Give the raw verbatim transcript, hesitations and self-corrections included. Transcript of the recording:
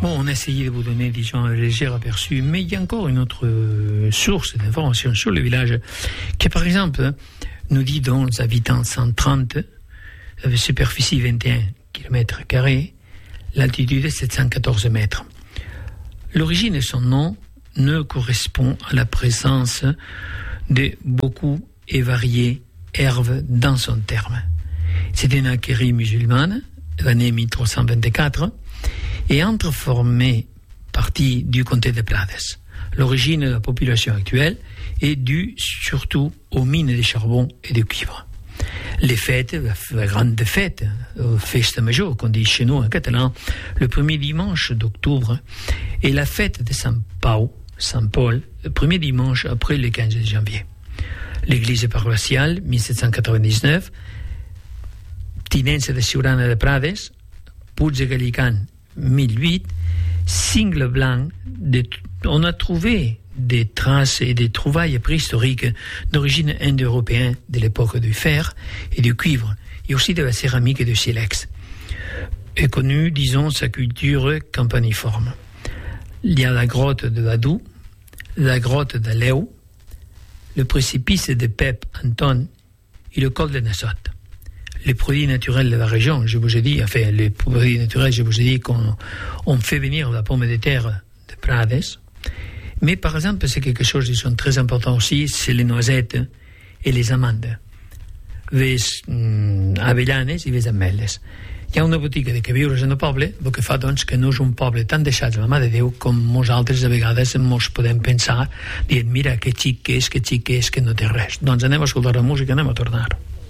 Bon, on a essayé de vous donner, disons, un léger aperçu, mais il y a encore une autre euh, source d'information sur le village qui, par exemple, nous dit dont les habitants cent trente, avec superficie vingt et un kilomètres carrés, l'altitude est sept cent quatorze mètres. L'origine de son nom ne correspond à la présence de beaucoup et variées herbes dans son terme. C'est une acquérie musulmane, l'année mille trois cent vingt-quatre, et entre formé partie du comté de Prades. L'origine de la population actuelle est due surtout aux mines de charbon et de cuivre. Les fêtes, la grande fête, festa major, qu'on dit chez nous en catalan, le premier dimanche d'octobre, est la fête de Saint Pau, Saint Paul, le premier dimanche après le quinze janvier. L'église paroissiale, mille sept cent quatre-vingt-dix-neuf, Tinença de Siurana de Prades, Puig de Gallican, mille huit, Cingle Blanc, de, on a trouvé des traces et des trouvailles préhistoriques d'origine indo-européenne de l'époque du fer et du cuivre, et aussi de la céramique et du silex. Est connue, disons, sa culture campaniforme. Il y a la grotte de Vadou, la grotte de Léo, le précipice de Pep Anton et le col de Nassau. Les produits naturels de la région, je vous ai dit, enfin, les produits naturels, je vous ai dit qu'on on fait venir la pomme de terre de Prades. Mais par exemple, c'est quelque chose qui sont très important aussi, c'est les noisettes et les amandes, les mm, avellanes i les ametlles. Hi ha una botiga de que viure en el poble, el que fa doncs que no és un poble tan deixat a la mà de Déu com nosaltres a vegades mos podem pensar dient, mira que xic que és, que xic que és, que no té res. Doncs anem a escoltar la música, anem a tornar.